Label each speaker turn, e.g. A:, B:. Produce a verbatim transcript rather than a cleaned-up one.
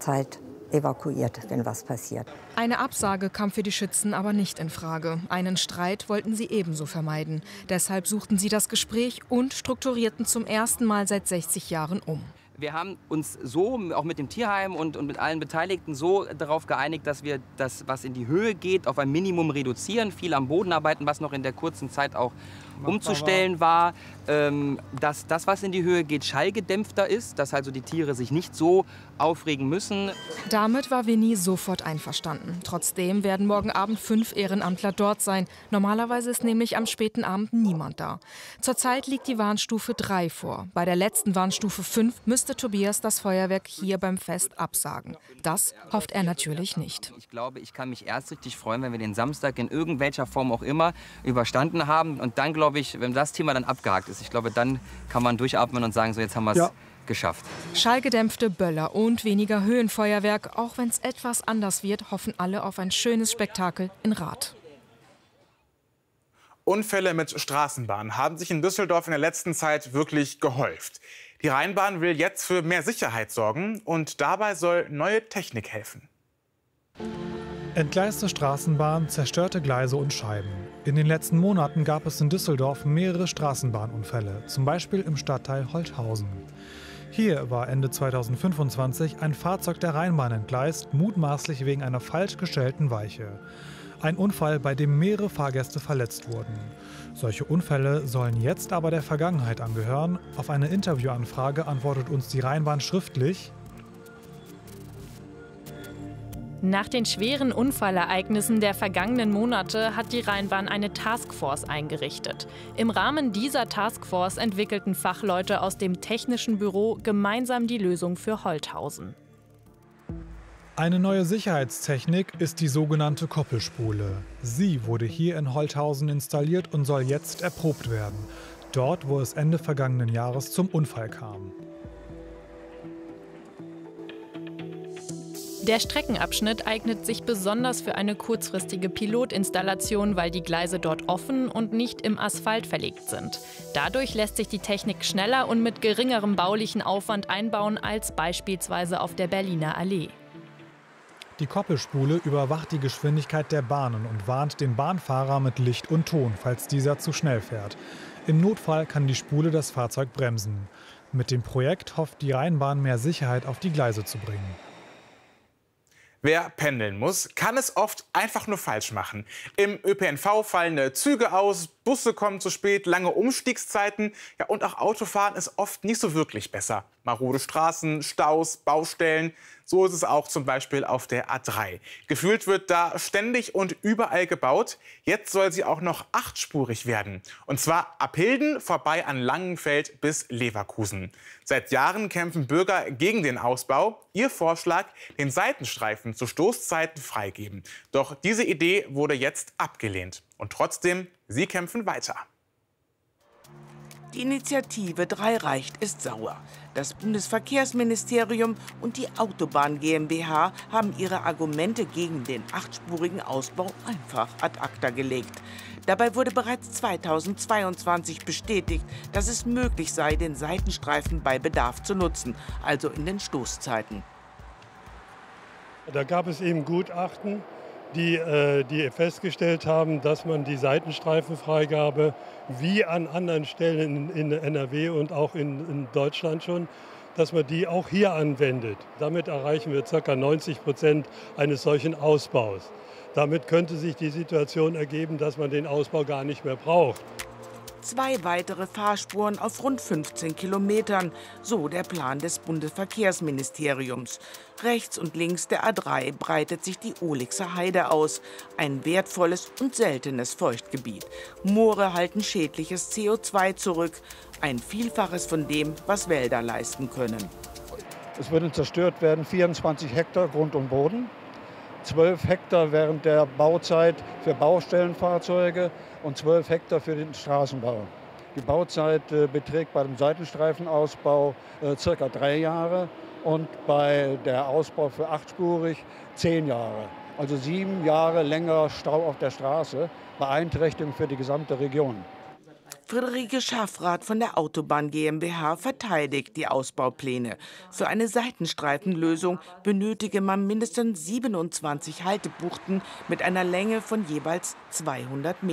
A: jederzeit evakuiert, wenn was passiert.
B: Eine Absage kam für die Schützen aber nicht in Frage. Einen Streit wollten sie ebenso vermeiden. Deshalb suchten sie das Gespräch und strukturierten zum ersten Mal seit sechzig Jahren um.
C: Wir haben uns so, auch mit dem Tierheim und, und mit allen Beteiligten, so darauf geeinigt, dass wir das, was in die Höhe geht, auf ein Minimum reduzieren. Viel am Boden arbeiten, was noch in der kurzen Zeit auch umzustellen war. Ähm, dass das, was in die Höhe geht, schallgedämpfter ist, dass also die Tiere sich nicht so aufregen müssen.
B: Damit war Winnie sofort einverstanden. Trotzdem werden morgen Abend fünf Ehrenamtler dort sein. Normalerweise ist nämlich am späten Abend niemand da. Zurzeit liegt die Warnstufe drei vor. Bei der letzten Warnstufe fünf müsste Tobias das Feuerwerk hier beim Fest absagen. Das hofft er natürlich nicht.
C: Ich glaube, ich kann mich erst richtig freuen, wenn wir den Samstag in irgendwelcher Form auch immer überstanden haben. Und dann glaube ich, wenn das Thema dann abgehakt ist, ich glaube, dann kann man durchatmen und sagen, so jetzt haben wir es ja geschafft.
B: Schallgedämpfte Böller und weniger Höhenfeuerwerk. Auch wenn es etwas anders wird, hoffen alle auf ein schönes Spektakel in Rath.
D: Unfälle mit Straßenbahnen haben sich in Düsseldorf in der letzten Zeit wirklich gehäuft. Die Rheinbahn will jetzt für mehr Sicherheit sorgen und dabei soll neue Technik helfen.
E: Entgleiste Straßenbahn, zerstörte Gleise und Scheiben. In den letzten Monaten gab es in Düsseldorf mehrere Straßenbahnunfälle, zum Beispiel im Stadtteil Holthausen. Hier war Ende zweitausendfünfundzwanzig ein Fahrzeug der Rheinbahn entgleist, mutmaßlich wegen einer falsch gestellten Weiche. Ein Unfall, bei dem mehrere Fahrgäste verletzt wurden. Solche Unfälle sollen jetzt aber der Vergangenheit angehören. Auf eine Interviewanfrage antwortet uns die Rheinbahn schriftlich:
F: Nach den schweren Unfallereignissen der vergangenen Monate hat die Rheinbahn eine Taskforce eingerichtet. Im Rahmen dieser Taskforce entwickelten Fachleute aus dem Technischen Büro gemeinsam die Lösung für Holthausen.
E: Eine neue Sicherheitstechnik ist die sogenannte Koppelspule. Sie wurde hier in Holthausen installiert und soll jetzt erprobt werden. Dort, wo es Ende vergangenen Jahres zum Unfall kam.
F: Der Streckenabschnitt eignet sich besonders für eine kurzfristige Pilotinstallation, weil die Gleise dort offen und nicht im Asphalt verlegt sind. Dadurch lässt sich die Technik schneller und mit geringerem baulichen Aufwand einbauen als beispielsweise auf der Berliner Allee.
E: Die Koppelspule überwacht die Geschwindigkeit der Bahnen und warnt den Bahnfahrer mit Licht und Ton, falls dieser zu schnell fährt. Im Notfall kann die Spule das Fahrzeug bremsen. Mit dem Projekt hofft die Rheinbahn, mehr Sicherheit auf die Gleise zu bringen.
D: Wer pendeln muss, kann es oft einfach nur falsch machen. Im Ö P N V fallen Züge aus, Busse kommen zu spät, lange Umstiegszeiten. Ja, und auch Autofahren ist oft nicht so wirklich besser. Marode Straßen, Staus, Baustellen. So ist es auch zum Beispiel auf der A drei. Gefühlt wird da ständig und überall gebaut. Jetzt soll sie auch noch achtspurig werden. Und zwar ab Hilden vorbei an Langenfeld bis Leverkusen. Seit Jahren kämpfen Bürger gegen den Ausbau. Ihr Vorschlag: den Seitenstreifen zu Stoßzeiten freigeben. Doch diese Idee wurde jetzt abgelehnt. Und trotzdem, sie kämpfen weiter.
G: Die Initiative drei reicht ist sauer. Das Bundesverkehrsministerium und die Autobahn GmbH haben ihre Argumente gegen den achtspurigen Ausbau einfach ad acta gelegt. Dabei wurde bereits zweitausendzweiundzwanzig bestätigt, dass es möglich sei, den Seitenstreifen bei Bedarf zu nutzen, also in den Stoßzeiten.
H: Da gab es eben Gutachten, die, äh, die festgestellt haben, dass man die Seitenstreifenfreigabe wie an anderen Stellen in, in N R W und auch in, in Deutschland schon, dass man die auch hier anwendet. Damit erreichen wir ca. neunzig Prozent eines solchen Ausbaus. Damit könnte sich die Situation ergeben, dass man den Ausbau gar nicht mehr braucht.
G: Zwei weitere Fahrspuren auf rund fünfzehn Kilometern, so der Plan des Bundesverkehrsministeriums. Rechts und links der A drei breitet sich die Ohlixer Heide aus, ein wertvolles und seltenes Feuchtgebiet. Moore halten schädliches C O zwei zurück, ein Vielfaches von dem, was Wälder leisten können.
I: Es würden zerstört werden vierundzwanzig Hektar Grund und Boden, zwölf Hektar während der Bauzeit für Baustellenfahrzeuge und zwölf Hektar für den Straßenbau. Die Bauzeit äh, beträgt bei dem Seitenstreifenausbau äh, circa drei Jahre und bei der Ausbau für achtspurig zehn Jahre. Also sieben Jahre länger Stau auf der Straße, Beeinträchtigung für die gesamte Region.
G: Friederike Schaffrath von der Autobahn GmbH verteidigt die Ausbaupläne. Für eine Seitenstreifenlösung benötige man mindestens siebenundzwanzig Haltebuchten mit einer Länge von jeweils zweihundert Metern.